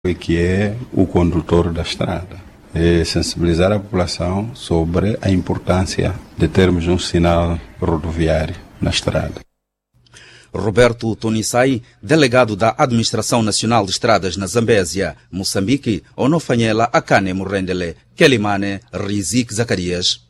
que é o condutor da estrada. É sensibilizar a população sobre a importância de termos um sinal rodoviário na estrada. Roberto Tonissai, delegado da Administração Nacional de Estradas na Zambésia, Moçambique, Onofanhela Akane Murrendele, Kelimane Rizik Zacarias.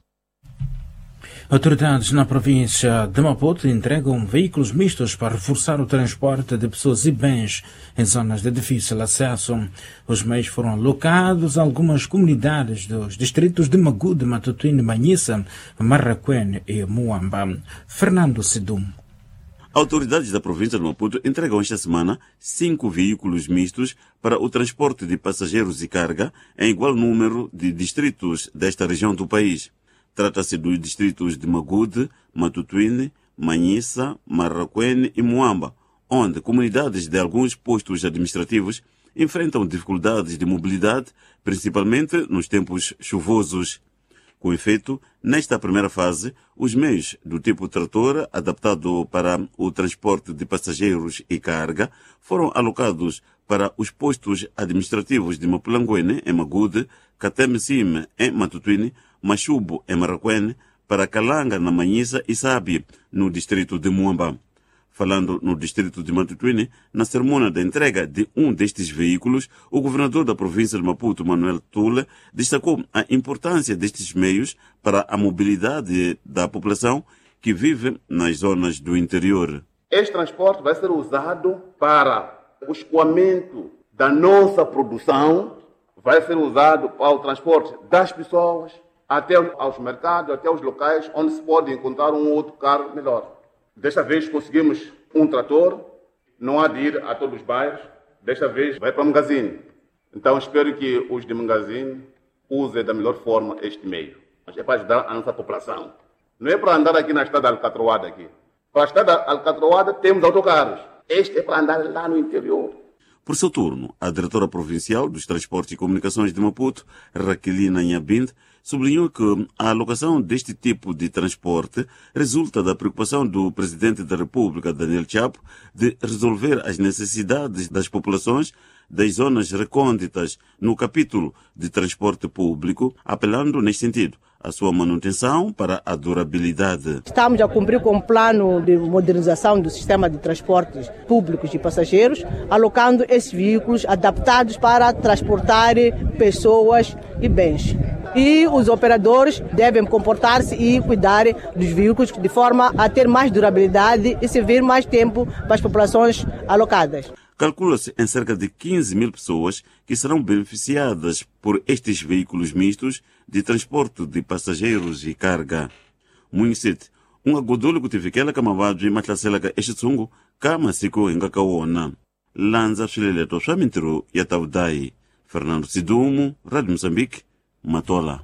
Autoridades na província de Maputo entregam veículos mistos para reforçar o transporte de pessoas e bens em zonas de difícil acesso. Os meios foram alocados a algumas comunidades dos distritos de Magude, Matutuine, Manhissa, Marraquene e Muamba. Fernando Sidum. Autoridades da província de Maputo entregam esta semana 5 veículos mistos para o transporte de passageiros e carga em igual número de distritos desta região do país. Trata-se dos distritos de Magude, Matutuine, Manhissa, Marraquene e Muamba, onde comunidades de alguns postos administrativos enfrentam dificuldades de mobilidade, principalmente nos tempos chuvosos. Com efeito, nesta primeira fase, os meios do tipo trator, adaptado para o transporte de passageiros e carga, foram alocados para os postos administrativos de Mapulanguene, em Magude, Catemcime, em Matutuine, Machubo, em Marraquene, para Calanga, na Manhissa e Sabi, no distrito de Muamba. Falando no distrito de Matutuine, na cerimônia da entrega de um destes veículos, o governador da província de Maputo, Manuel Tule, destacou a importância destes meios para a mobilidade da população que vive nas zonas do interior. Este transporte vai ser usado para o escoamento da nossa produção, vai ser usado para o transporte das pessoas até aos mercados, até aos locais onde se pode encontrar um outro carro melhor. Desta vez conseguimos um trator, não há de ir a todos os bairros, desta vez vai para Mangazine. Então espero que os de Mangazine usem da melhor forma este meio. É para ajudar a nossa população. Não é para andar aqui na estrada Alcatroada aqui. Para a estrada Alcatroada temos autocarros. Este é para andar lá no interior. Por seu turno, a diretora provincial dos Transportes e Comunicações de Maputo, Raquelina Nhabind, sublinhou que a alocação deste tipo de transporte resulta da preocupação do Presidente da República, Daniel Chapo, de resolver as necessidades das populações das zonas recônditas no capítulo de transporte público, apelando neste sentido à sua manutenção para a durabilidade. Estamos a cumprir com o plano de modernização do sistema de transportes públicos de passageiros, alocando esses veículos adaptados para transportar pessoas e bens. E os operadores devem comportar-se e cuidar dos veículos de forma a ter mais durabilidade e servir mais tempo para as populações alocadas. Calcula-se em cerca de 15 mil pessoas que serão beneficiadas por estes veículos mistos de transporte de passageiros e carga. Municite, um agodolo que teve aquela camavado e matlaselaga este kama siko engakaona. Lanza Fileleto Chamintro e Ataudai. Fernando Sidumo, Rádio Moçambique, Matola.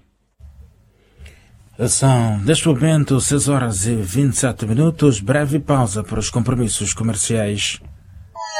São, neste momento, 6 horas e 27 minutos. Breve pausa para os compromissos comerciais.